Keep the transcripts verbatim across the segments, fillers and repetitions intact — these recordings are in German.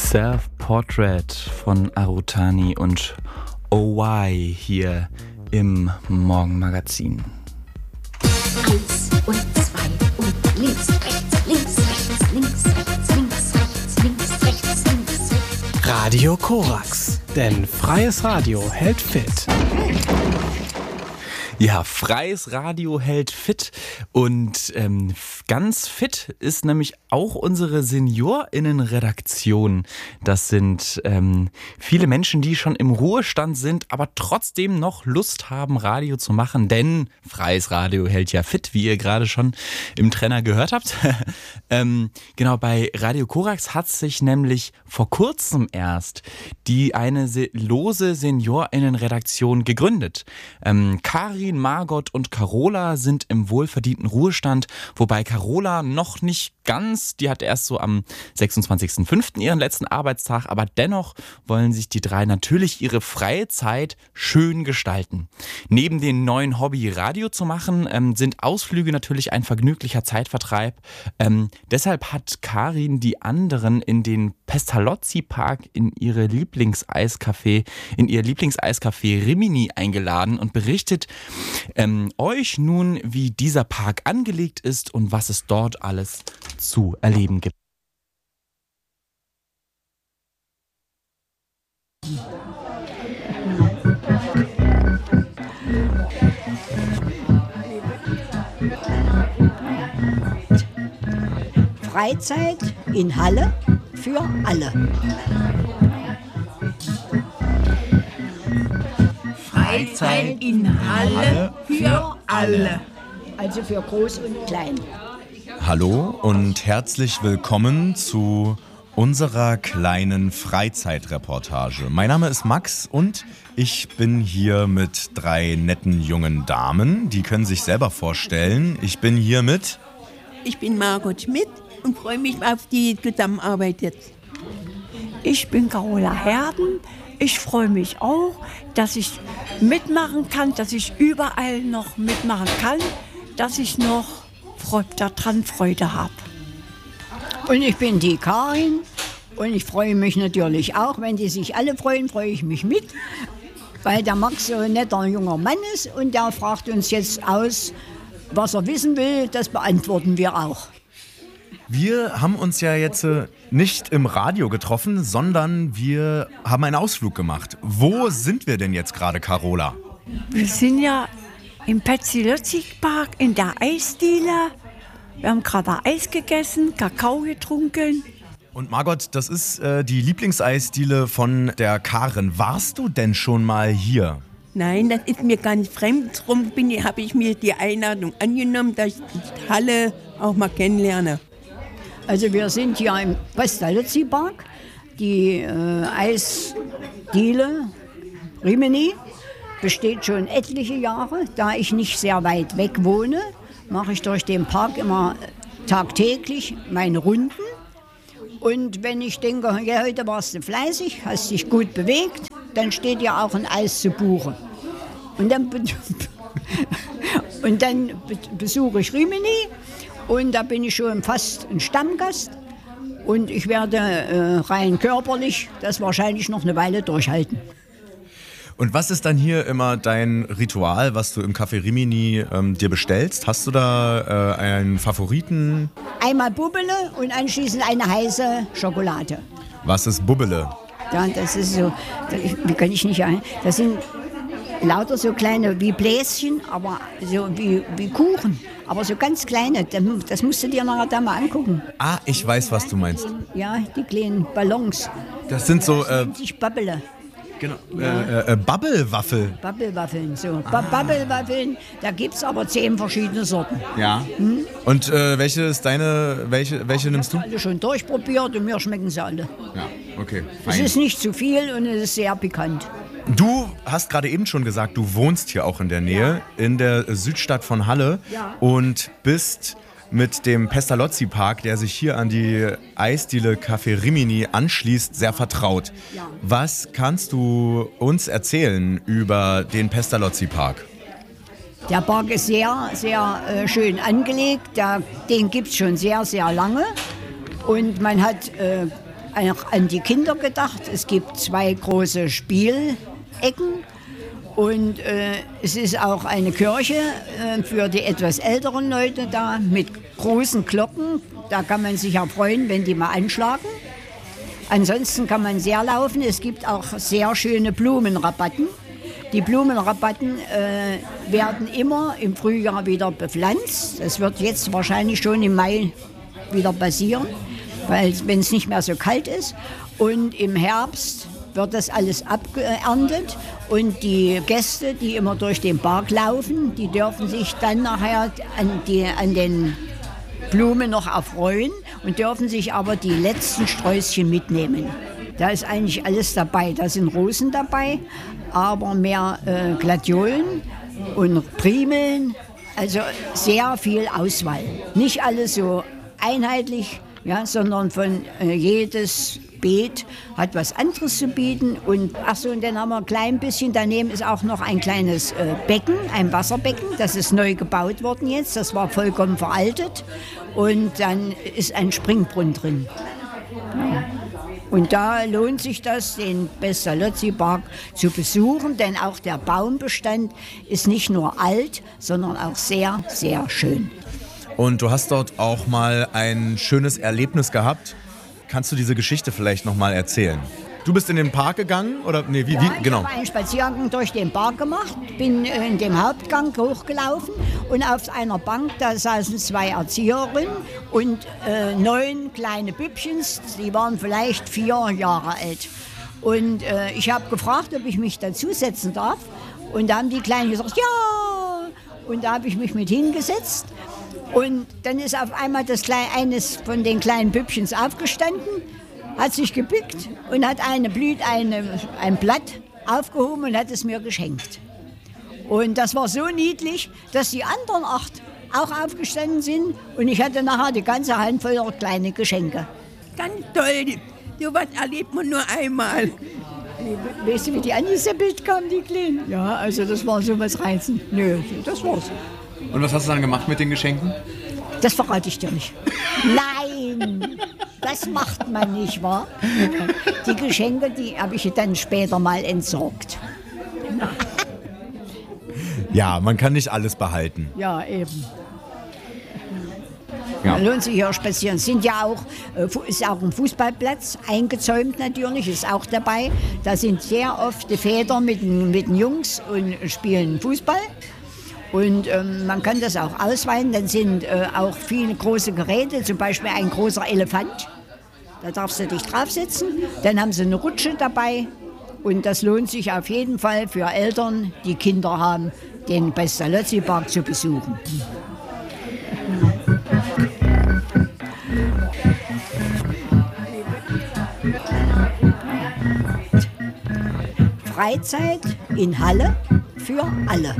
Self-Portrait von Arutani und O Y hier im Morgenmagazin. Eins und zwei und links, rechts, links, rechts, links, rechts, links, rechts, links, rechts, links, rechts. Radio Korax, denn freies Radio hält fit. Ja, freies Radio hält fit und ähm, ganz fit ist nämlich auch unsere SeniorInnen-Redaktion. Das sind ähm, viele Menschen, die schon im Ruhestand sind, aber trotzdem noch Lust haben, Radio zu machen, denn freies Radio hält ja fit, wie ihr gerade schon im Trenner gehört habt. ähm, genau, bei Radio Korax hat sich nämlich vor kurzem erst die eine se- lose SeniorInnen-Redaktion gegründet. Ähm, Karin, Margot und Carola sind im wohlverdienten Ruhestand, wobei Carola noch nicht ganz, die hat erst so am sechsundzwanzigsten fünften ihren letzten Arbeitstag, aber dennoch wollen sich die drei natürlich ihre freie Zeit schön gestalten. Neben dem neuen Hobby Radio zu machen, ähm, sind Ausflüge natürlich ein vergnüglicher Zeitvertreib. Ähm, deshalb hat Karin die anderen in den Pestalozzi-Park in ihre Lieblingseiscafé, in ihr Lieblingseiscafé Rimini eingeladen und berichtet ähm, euch nun, wie dieser Park angelegt ist und was es dort alles zu erleben gibt. Freizeit in Halle für alle. Freizeit in Halle für alle. Also für groß und klein. Hallo und herzlich willkommen zu unserer kleinen Freizeitreportage. Mein Name ist Max und ich bin hier mit drei netten jungen Damen. Die können sich selber vorstellen. Ich bin hier mit... Ich bin Margot Schmidt und freue mich auf die Zusammenarbeit jetzt. Ich bin Carola Herden. Ich freue mich auch, dass ich mitmachen kann, dass ich überall noch mitmachen kann, dass ich noch daran Freude habe. Und ich bin die Karin und ich freue mich natürlich auch, wenn die sich alle freuen, freue ich mich mit, weil der Max so ein netter junger Mann ist und der fragt uns jetzt aus, was er wissen will, das beantworten wir auch. Wir haben uns ja jetzt nicht im Radio getroffen, sondern wir haben einen Ausflug gemacht. Wo sind wir denn jetzt gerade, Carola? Wir sind ja im Pestalozzi-Park in der Eisdiele. Wir haben gerade Eis gegessen, Kakao getrunken. Und Margot, das ist äh, die Lieblingseisdiele von der Karin. Warst du denn schon mal hier? Nein, das ist mir ganz fremd. Darum habe ich mir die Einladung angenommen, dass ich die Halle auch mal kennenlerne. Also wir sind hier im Pestalozzi-Park, die äh, Eisdiele Rimini besteht schon etliche Jahre. Da ich nicht sehr weit weg wohne, mache ich durch den Park immer tagtäglich meine Runden. Und wenn ich denke, ja, heute warst du fleißig, hast dich gut bewegt, dann steht ja auch ein Eis zu Buche. Und dann, be- und dann be- besuche ich Rimini und da bin ich schon fast ein Stammgast. Und ich werde äh, rein körperlich das wahrscheinlich noch eine Weile durchhalten. Und was ist dann hier immer dein Ritual, was du im Café Rimini ähm, dir bestellst? Hast du da äh, einen Favoriten? Einmal Bubbele und anschließend eine heiße Schokolade. Was ist Bubbele? Ja, das ist so, wie kann ich nicht ein? Das sind lauter so kleine wie Bläschen, aber so wie, wie Kuchen. Aber so ganz kleine, das musst du dir nachher da mal angucken. Ah, ich weiß, was du meinst. Ja, die kleinen Ballons. Das sind so... Äh, nennt sich Bubble. Genau. Äh, äh, Bubble-Waffel. Bubble-Waffeln, so. Ah. Bubble-Waffeln, da gibt es aber zehn verschiedene Sorten. Ja. Hm? Und äh, welche ist deine, welche, welche nimmst du? Alle schon durchprobiert und mir schmecken sie alle. Ja, okay. Fein. Es ist nicht zu viel und es ist sehr pikant. Du hast gerade eben schon gesagt, du wohnst hier auch in der Nähe, ja. in der Südstadt von Halle ja. und bist mit dem Pestalozzi-Park, der sich hier an die Eisdiele Café Rimini anschließt, sehr vertraut. Ja. Was kannst du uns erzählen über den Pestalozzi-Park? Der Park ist sehr, sehr äh, schön angelegt. Der, den gibt es schon sehr, sehr lange. Und man hat äh, auch an die Kinder gedacht. Es gibt zwei große Spielecken und äh, es ist auch eine Kirche äh, für die etwas älteren Leute da mit großen Glocken. Da kann man sich ja freuen, wenn die mal anschlagen. Ansonsten kann man sehr laufen. Es gibt auch sehr schöne Blumenrabatten. Die Blumenrabatten äh, werden immer im Frühjahr wieder bepflanzt. Das wird jetzt wahrscheinlich schon im Mai wieder passieren, weil wenn es nicht mehr so kalt ist. Und im Herbst wird das alles abgeerntet und die Gäste, die immer durch den Park laufen, die dürfen sich dann nachher an, die, an den Blumen noch erfreuen und dürfen sich aber die letzten Sträußchen mitnehmen. Da ist eigentlich alles dabei. Da sind Rosen dabei, aber mehr äh, Gladiolen und Primeln, also sehr viel Auswahl. Nicht alles so einheitlich, ja, sondern von äh, jedes Beet hat was anderes zu bieten. Und ach so, und dann haben wir ein klein bisschen, daneben ist auch noch ein kleines äh, Becken, ein Wasserbecken, das ist neu gebaut worden jetzt, das war vollkommen veraltet. Und dann ist ein Springbrunnen drin. Ja. Und da lohnt sich das, den Pestalozzi-Park zu besuchen, denn auch der Baumbestand ist nicht nur alt, sondern auch sehr, sehr schön. Und du hast dort auch mal ein schönes Erlebnis gehabt. Kannst du diese Geschichte vielleicht nochmal erzählen? Du bist in den Park gegangen? Oder? Nee, wie, ja, wie? Genau. Ich habe einen Spaziergang durch den Park gemacht, bin in dem Hauptgang hochgelaufen und auf einer Bank, da saßen zwei Erzieherinnen und äh, neun kleine Bübchens, die waren vielleicht vier Jahre alt. Und äh, ich habe gefragt, ob ich mich dazusetzen darf. Und da haben die Kleinen gesagt, ja! Und da habe ich mich mit hingesetzt. Und dann ist auf einmal das Kleine, eines von den kleinen Bübchens aufgestanden, hat sich gebückt und hat eine Blüte, eine, ein Blatt aufgehoben und hat es mir geschenkt. Und das war so niedlich, dass die anderen acht auch aufgestanden sind und ich hatte nachher die ganze Hand voller kleine Geschenke. Ganz toll, so was erlebt man nur einmal. Weißt du, wie die angeseppelt kamen, die Kleinen? Ja, also das war so was reizend. Nö, das war's. Und was hast du dann gemacht mit den Geschenken? Das verrate ich dir nicht. Nein, das macht man nicht, wahr? Die Geschenke, die habe ich dann später mal entsorgt. Ja, man kann nicht alles behalten. Ja, eben. Ja. Da lohnt sich ja spazieren. Es sind ja auch, ist auch ein Fußballplatz, eingezäumt natürlich, ist auch dabei. Da sind sehr oft die Väter mit den, mit den Jungs und spielen Fußball. Und ähm, man kann das auch ausweiten, dann sind äh, auch viele große Geräte, zum Beispiel ein großer Elefant, da darfst du dich draufsetzen, dann haben sie eine Rutsche dabei und das lohnt sich auf jeden Fall für Eltern, die Kinder haben, den Pestalozzi-Park zu besuchen. Freizeit in Halle für alle.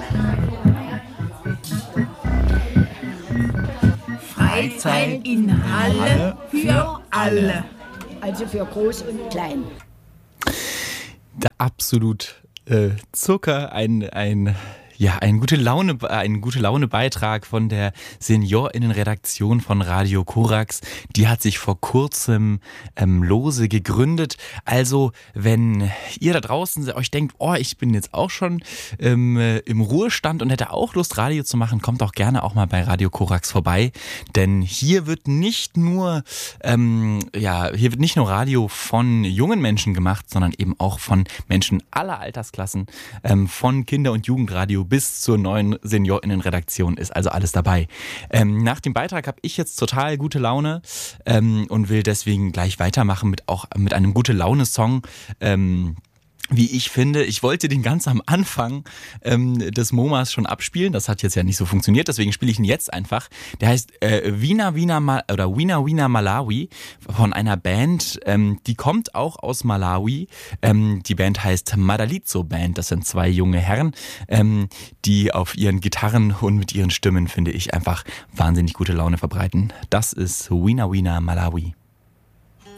Freizeit in Halle für alle. Also für groß und klein. Der absolut äh, Zucker, ein, ein Ja, ein gute Laune, ein gute Laune Beitrag von der SeniorInnenredaktion von Radio Korax. Die hat sich vor kurzem ähm, lose gegründet. Also, wenn ihr da draußen euch denkt, oh, ich bin jetzt auch schon ähm, im Ruhestand und hätte auch Lust, Radio zu machen, kommt doch gerne auch mal bei Radio Korax vorbei. Denn hier wird nicht nur, ähm, ja, hier wird nicht nur Radio von jungen Menschen gemacht, sondern eben auch von Menschen aller Altersklassen, ähm, von Kinder- und Jugendradio bis zur neuen SeniorInnenredaktion ist also alles dabei. Ähm, nach dem Beitrag habe ich jetzt total gute Laune ähm, und will deswegen gleich weitermachen mit auch mit einem Gute-Laune-Song. Ähm, Wie ich finde, ich wollte den ganz am Anfang ähm, des MoMAs schon abspielen. Das hat jetzt ja nicht so funktioniert, deswegen spiele ich ihn jetzt einfach. Der heißt äh, Wina Wina Mal oder Wina Wina Malawi von einer Band, ähm, die kommt auch aus Malawi. Ähm, die Band heißt Madalizo Band. Das sind zwei junge Herren, ähm, die auf ihren Gitarren und mit ihren Stimmen, finde ich, einfach wahnsinnig gute Laune verbreiten. Das ist Wina Wina Malawi.